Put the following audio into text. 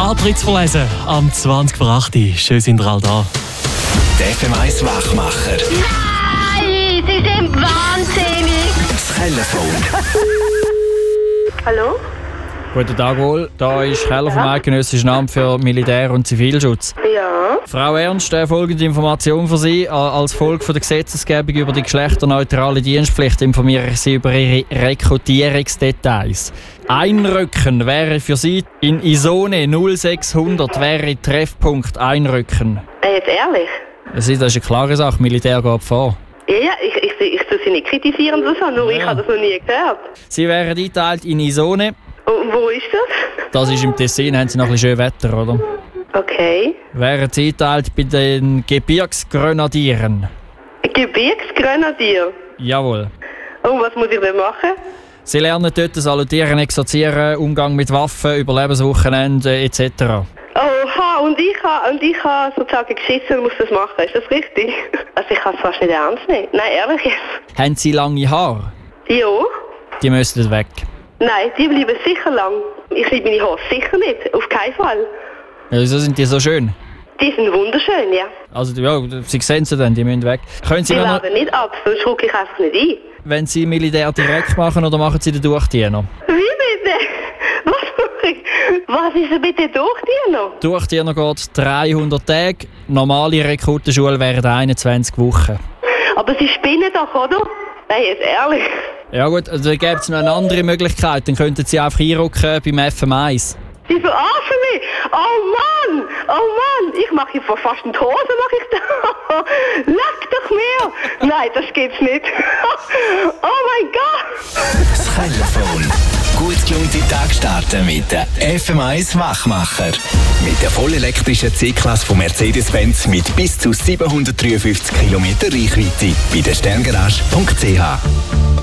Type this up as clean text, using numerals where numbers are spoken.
Wetter zu verlesen. Am 20:08 Schön sind ihr alle da. Der FM1 Wachmacher. Nein, Sie sind wahnsinnig. Das Telefon. Hallo? Guten Tag wohl, da ist Keller vom Eidgenössischen Amt für Militär- und Zivilschutz. Ja. Frau Ernst, folgende Information für Sie. Als Folge von der Gesetzesgebung über die geschlechterneutrale Dienstpflicht informiere ich Sie über Ihre Rekrutierungsdetails. Einrücken wäre für Sie in Isone 0600 wäre Treffpunkt Einrücken. Jetzt ehrlich? Das ist eine klare Sache, Militär geht vor. Ja, ich tue Sie nicht kritisieren, nur ich habe das noch nie gehört. Sie wären eingeteilt in Isone. Und wo ist das? Das ist im Tessin, haben Sie noch ein bisschen schön Wetter, oder? Okay. Wären Sie eingeteilt bei den Gebirgsgrenadieren. Gebirgsgrenadier? Jawohl. Und was muss ich denn machen? Sie lernen dort Salutieren, Exorzieren, Umgang mit Waffen, Überlebenswochenende etc. Oha, und ich habe sozusagen geschissen und muss das machen, ist das richtig? Also ich kann es fast nicht ernst nehmen. Nein, ehrlich jetzt. Haben Sie lange Haare? Ja? Die müssen weg. Nein, die bleiben sicher lang. Ich liebe meine Haare sicher nicht, auf keinen Fall. Ja, wieso sind die so schön? Die sind wunderschön, ja. Also, ja, Sie sehen sie dann, die müssen weg. Können Sie Die mir noch, werden nicht ab, sonst schaue ich einfach nicht ein. wenn Sie Militär direkt machen oder machen Sie den Durchdiener? Wie bitte? Was mache ich? Was ist denn bitte Durchdiener? Durchdiener geht 300 Tage, normale Rekrutenschule wären 21 Wochen. Aber Sie spinnen doch, oder? Nein, jetzt ehrlich. Ja gut, also gäbe es noch eine andere Möglichkeit, dann könnten Sie einfach einrücken beim FM1. Sie verarschen mich! Oh Mann! Ich mache hier fast in die Hose, mache ich da! Leck doch mir! Nein, das geht's nicht! Oh mein Gott! Das Telefon. Gut gelohnte Tag starten mit der FM1 Wachmacher. Mit der vollelektrischen C-Klasse von Mercedes-Benz mit bis zu 753 km Reichweite bei der sterngarage.ch.